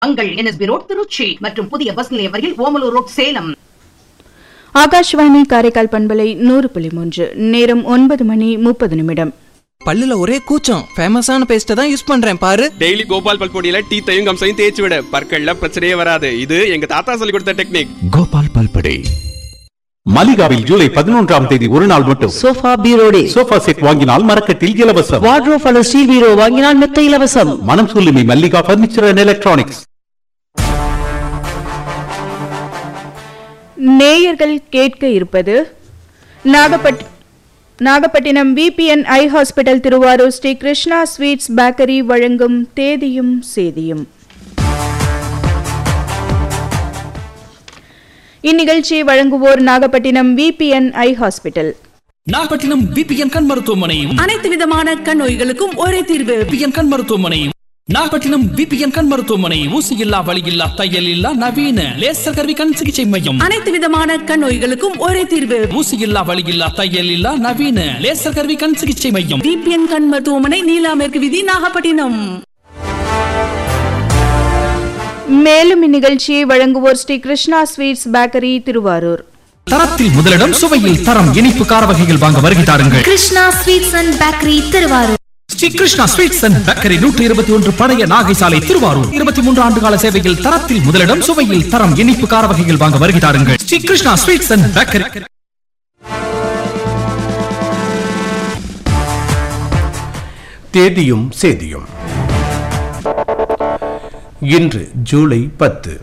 Uncle NSB road Trichy மற்றும் புதிய bus நிலையம் வரையில் ஓமலூர் ரோட் சேலம். ஆகாஷ்வாணி காரைக்கால் பண்பலை 100.3 நேரம் 9:30. பல்லுல ஒரே கூச்சம். ஃபேமஸான பேஸ்ட் தான் யூஸ் பண்றேன் பாரு. டெய்லி கோபால் பல்பொடியில டீத்தையும் கம்சையும் தேய்ச்சி விட, பற்கள்ல பிரச்சனையே வராது. இது எங்க தாத்தா சொல்லி கொடுத்த டெக்னிக். கோபால் பல்பொடி. மலிகாவில் ஜூலை 11ஆம் தேதி ஒரு நாள் மட்டும் சோஃபா பீரோடே. சோஃபா செட் வாங்கினால் மரக்கட்டில் இலவசம். வார்ட்ரோப் அல்லது ஸ்டீல் பீரோ வாங்கினால் மெத்த இலவசம். மனம் சொல்லுமே மல்லிகா பர்னிச்சர் அண்ட் எலக்ட்ரானிக்ஸ். நேயர்கள் கேட்க இருப்பது நாகப்பட்டினம் VPN ஐ hospital Thiruvarur Sri Krishna sweets bakery வழங்கும் தேதியும் சேதியும். இந்நிகழ்ச்சியை வழங்குவோர் நாகப்பட்டினம் VPN ஐ ஹாஸ்பிட்டல். நாகப்பட்டினம் VPN கண் மருத்துவமனை. அனைத்து விதமான கண் நோய்களுக்கும் ஒரே தீர்வு. VPN கண் மருத்துவமனை. நாகப்பட்டினம் VPN கண் மருத்துவமனை. ஊசி இல்லா, வலி இல்லா, தையல் இல்லா, நவீன லேசர் கருவி கண் சிகிச்சை மையம். அனைத்து விதமான கண் நோய்களுக்கும் ஒரே தீர்வு. ஊசி இல்லா, வலி இல்லா, தையல் இல்லா, நவீன லேசர் கருவி கண் சிகிச்சை மையம். VPN கண் மருத்துவமனை, நீலா மேற்கு வீதி, நாகப்பட்டினம். மேலும் இந்நிகழ்ச்சியை வழங்குவோர் ஸ்ரீ கிருஷ்ணா ஸ்வீட்ஸ் பேக்கரி திருவாரூர். தரத்தில் முதலிடம், சுவையில் தரம். இனிப்பு கார வகைகள் வாங்க வருகை தாருங்கள். Krishna sweets and bakery Thiruvarur. Sri Krishna sweets and bakery 121 பழைய நாகை சாலை திருவாரூர். 23 ஆண்டு கால சேவையில் தரத்தில் முதலிடம், சுவையில் தரம். இனிப்பு கார வகைகள் வாங்க வருகை தாருங்கள். Sri Krishna sweets and bakery. தேதியும் சேதியும். இன்று ஜூலை 10.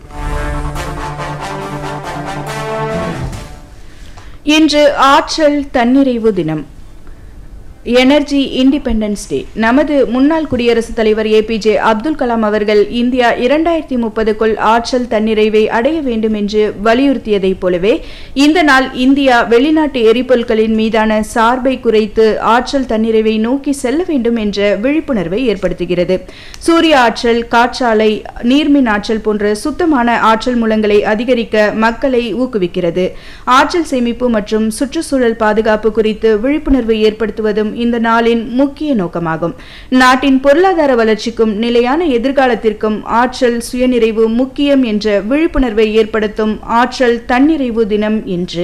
இன்று ஆற்றல் தன்னிறைவு தினம், எனர்ஜி இண்டிபெண்டன்ஸ் டே. நமது முன்னாள் குடியரசுத் தலைவர் APJ அப்துல் கலாம் அவர்கள் இந்தியா 2030க்குள் ஆற்றல் தன்னிறைவை அடைய வேண்டும் என்று வலியுறுத்தியதைப் போலவே இந்த நாள் இந்தியா வெளிநாட்டு எரிபொருட்களின் மீதான சார்பை குறைத்து ஆற்றல் தன்னிறைவை நோக்கி செல்ல வேண்டும் என்ற விழிப்புணர்வை ஏற்படுத்துகிறது. சூரிய ஆற்றல், காற்றாலை, நீர்மின் ஆற்றல் போன்ற சுத்தமான ஆற்றல் மூலங்களை அதிகரிக்க மக்களை ஊக்குவிக்கிறது. ஆற்றல் சேமிப்பு மற்றும் சுற்றுச்சூழல் பாதுகாப்பு குறித்து விழிப்புணர்வு ஏற்படுத்துவதும் இந்த நாளின் முக்கிய நோக்கமாகும். நாட்டின் பொருளாதார வளர்ச்சிக்கும் நிலையான எதிர்காலத்திற்கும் ஆற்றல் சுயநிறைவு முக்கியம் என்ற விழிப்புணர்வை ஏற்படுத்தும் ஆற்றல் தன்னிறைவு தினம் இன்று.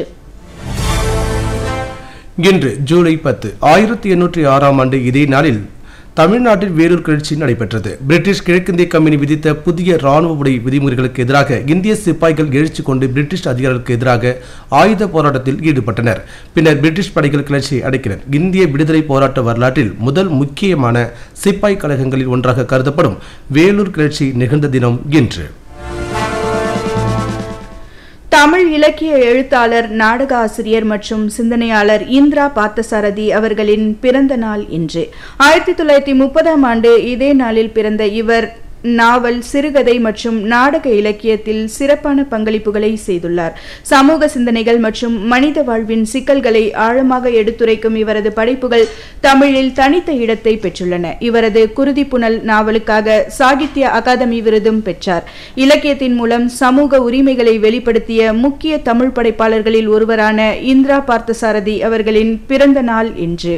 இன்று ஜூலை 10. 1806ஆம் ஆண்டு இதே நாளில் தமிழ்நாட்டில் வேலூர் கிளர்ச்சி நடைபெற்றது. பிரிட்டிஷ் கிழக்கிந்திய கம்பெனி விதித்த புதிய ராணுவ உடை விதிமுறைகளுக்கு எதிராக இந்திய சிப்பாய்கள் எழுச்சி கொண்டு பிரிட்டிஷ் அதிகாரிகளுக்கு எதிராக ஆயுத போராட்டத்தில் ஈடுபட்டனர். பின்னர் பிரிட்டிஷ் படைகள் கிளர்ச்சியை அடக்கினர். இந்திய விடுதலை போராட்ட வரலாற்றில் முதல் முக்கியமான சிப்பாய் கழகங்களில் ஒன்றாக கருதப்படும் வேலூர் கிளர்ச்சி நிகழ்ந்த தினம் இன்று. தமிழ் இலக்கிய எழுத்தாளர், நாடக ஆசிரியர் மற்றும் சிந்தனையாளர் இந்திரா பார்த்தசாரதி அவர்களின் பிறந்த நாள் இன்று. 1930ஆம் ஆண்டு இதே நாளில் பிறந்த இவர் நாவல், சிறுகதை மற்றும் நாடக இலக்கியத்தில் சிறப்பான பங்களிப்புகளை செய்துள்ளார். சமூக சிந்தனைகள் மற்றும் மனித வாழ்வின் சிக்கல்களை ஆழமாக எடுத்துரைக்கும் இவரது படைப்புகள் தமிழில் தனித்த இடத்தை பெற்றுள்ளன. இவரது குருதிப்புனல் நாவலுக்காக சாகித்ய அகாதமி விருதும் பெற்றார். இலக்கியத்தின் மூலம் சமூக உரிமைகளை வெளிப்படுத்திய முக்கிய தமிழ் படைப்பாளர்களில் ஒருவரான இந்திரா பார்த்தசாரதி அவர்களின் பிறந்த நாள் இன்று.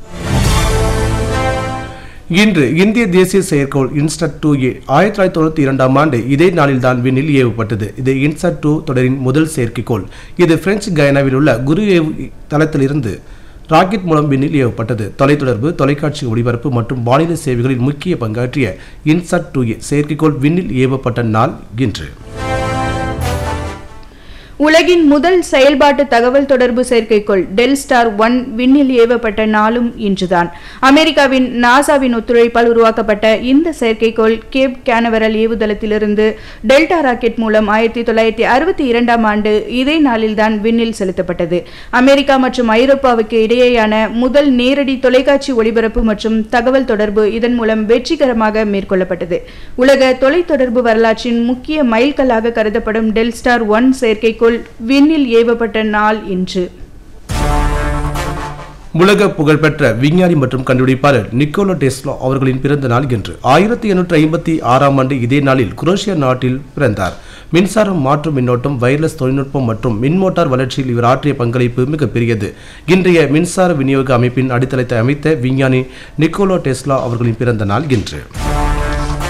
இன்று இந்திய தேசிய செயற்கைக்கோள் இன்சாட் 2A 1992ஆம் ஆண்டு இதே நாளில்தான் விண்ணில் ஏவப்பட்டது. இது இன்சாட் 2 தொடரின் முதல் செயற்கைக்கோள். இது பிரெஞ்சு கயானாவில் உள்ள குரு ஏவு தளத்திலிருந்து ராக்கெட் மூலம் விண்ணில் ஏவப்பட்டது. தொலைத்தொடர்பு, தொலைக்காட்சி ஒளிபரப்பு மற்றும் வானிலை சேவைகளில் முக்கிய பங்காற்றிய இன்சாட் 2A செயற்கைக்கோள் விண்ணில் ஏவப்பட்ட நாள் இன்று. உலகின் முதல் செயல்பாட்டு தகவல் தொடர்பு செயற்கைக்கோள் டெல்ஸ்டார் 1 விண்ணில் ஏவப்பட்ட நாளும் இன்றுதான். அமெரிக்காவின் நாசாவின் ஒத்துழைப்பால் உருவாக்கப்பட்ட இந்த செயற்கைக்கோள் கேப் கேனவரல் ஏவுதளத்திலிருந்து டெல்டா ராக்கெட் மூலம் 1962ஆம் ஆண்டு இதே நாளில்தான் விண்ணில் செலுத்தப்பட்டது. அமெரிக்கா மற்றும் ஐரோப்பாவுக்கு இடையேயான முதல் நேரடி தொலைக்காட்சி ஒளிபரப்பு மற்றும் தகவல் தொடர்பு இதன் மூலம் வெற்றிகரமாக மேற்கொள்ளப்பட்டது. உலக தொலைத்தொடர்பு வரலாற்றின் முக்கிய மைல்கல்லாக கருதப்படும் டெல்ஸ்டார் 1 செயற்கைக்கோள் விண்ணில் ஏவப்பட்ட நாள் இன்று. உலக புகழ்பெற்ற விஞ்ஞானி மற்றும் கண்டுபிடிப்பாளர் நிக்கோலா டெஸ்லா அவர்களின் பிறந்த நாள் இன்று. 1856ஆம் ஆண்டு இதே நாளில் குரோஷியா நாட்டில் பிறந்தார். மின்சாரம், மாற்று மின்னோட்டம், வயர்லெஸ் தொழில்நுட்பம் மற்றும் மின்மோட்டார் வளர்ச்சியில் இவர் ஆற்றிய பங்களிப்பு மிகப்பெரியது. இன்றைய மின்சார விநியோக அமைப்பின் அடித்தளத்தை அமைத்த விஞ்ஞானி நிக்கோலா டெஸ்லா அவர்களின் பிறந்த நாள் இன்று.